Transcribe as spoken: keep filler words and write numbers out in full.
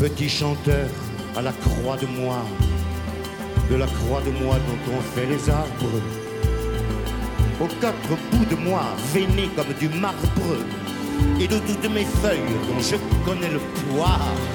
Petit chanteur à la croix de moi, de la croix de moi dont on fait les arbres, aux quatre bouts de moi veinés comme du marbre, et de toutes mes feuilles dont je connais le poids.